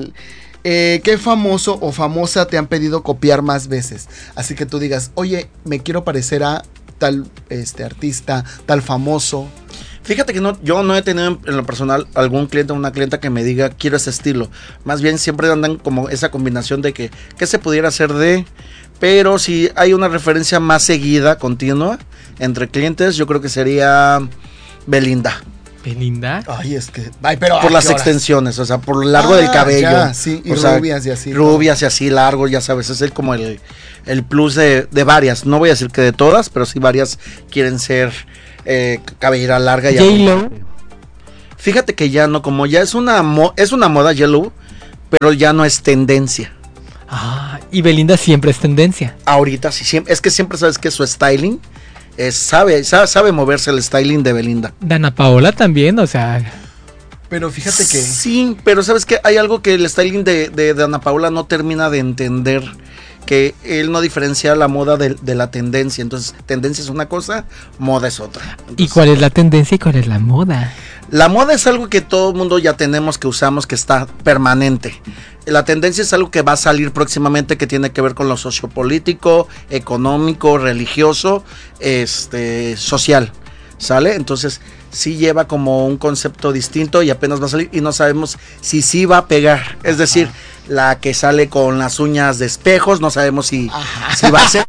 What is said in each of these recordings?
¿qué famoso o famosa te han pedido copiar más veces? Así que tú digas, oye, me quiero parecer a tal artista, tal famoso. Fíjate que yo no he tenido en lo personal algún cliente o una clienta que me diga quiero ese estilo. Más bien siempre andan como esa combinación de que ¿qué se pudiera hacer de? Pero si hay una referencia más seguida, continua, entre clientes, yo creo que sería Belinda. ¿Belinda? Ay, es que... por las extensiones, o sea, por lo largo del cabello. Ya, sí, y rubias y así. Rubias y así, largo, ya sabes, es como el plus de varias. No voy a decir que de todas, pero sí varias quieren ser cabellera larga. J-Lo. Fíjate que ya no, como ya es una moda J-Lo, pero ya no es tendencia. Y Belinda siempre es tendencia. Ahorita sí, es que siempre sabes que su styling sabe moverse el styling de Belinda. Dana Paola también, o sea... Pero fíjate que... Sí, pero sabes que hay algo que el styling de Dana Paola no termina de entender, que él no diferencia la moda de la tendencia. Entonces, tendencia es una cosa, moda es otra. Entonces, ¿y cuál es la tendencia y cuál es la moda? La moda es algo que todo el mundo ya tenemos, que usamos, que está permanente. La tendencia es algo que va a salir próximamente, que tiene que ver con lo sociopolítico, económico, religioso, social, ¿sale? Entonces sí lleva como un concepto distinto y apenas va a salir y no sabemos si sí va a pegar. Es decir, la que sale con las uñas de espejos, no sabemos si va a ser.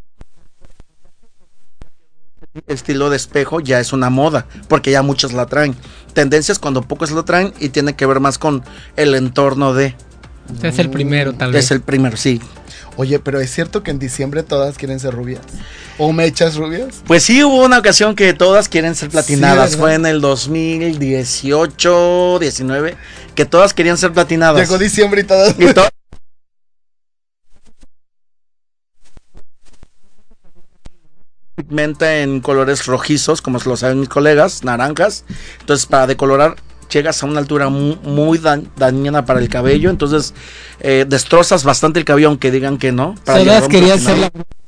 Estilo de espejo ya es una moda, porque ya muchos la traen. Tendencias cuando pocos lo traen y tiene que ver más con el entorno de... Es el primero, tal vez. Es el primero, sí. Oye, pero es cierto que en diciembre todas quieren ser rubias. ¿O mechas rubias? Pues sí, hubo una ocasión que todas quieren ser platinadas. Sí, fue en el 2018, 19, que todas querían ser platinadas. Llegó diciembre y todas... Pigmenta en colores rojizos, como lo saben mis colegas, naranjas. Entonces, para decolorar, llegas a una altura muy dañina para el cabello. Entonces, destrozas bastante el cabello, aunque digan que no. Todas querían ser la